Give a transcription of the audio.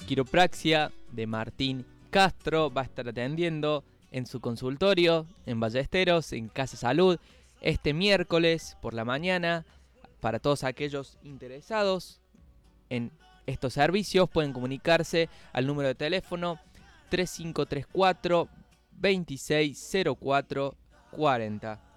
quiropraxia de Martín Castro. Va a estar atendiendo en su consultorio en Ballesteros, en Casa Salud, este miércoles por la mañana. Para todos aquellos interesados en estos servicios pueden comunicarse al número de teléfono 3534 260440.